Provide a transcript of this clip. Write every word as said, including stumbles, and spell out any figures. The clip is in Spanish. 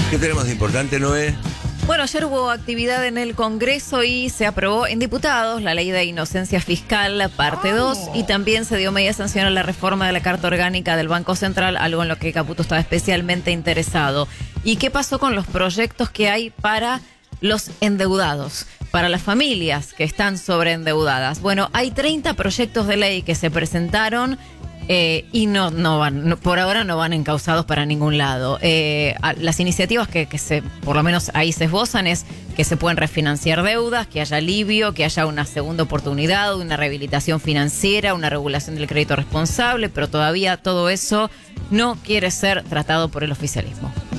¿Qué tenemos de importante, Noé? Bueno, ayer hubo actividad en el Congreso y se aprobó en diputados la ley de inocencia fiscal, parte dos, oh. y también se dio media sanción a la reforma de la Carta Orgánica del Banco Central, algo en lo que Caputo estaba especialmente interesado. ¿Y qué pasó con los proyectos que hay para los endeudados, para las familias que están sobreendeudadas? Bueno, hay treinta proyectos de ley que se presentaron Eh, y no, no van, no, por ahora no van encausados para ningún lado. Eh, a, las iniciativas que, que se, por lo menos ahí se esbozan, es que se pueden refinanciar deudas, que haya alivio, que haya una segunda oportunidad, una rehabilitación financiera, una regulación del crédito responsable, pero todavía todo eso no quiere ser tratado por el oficialismo.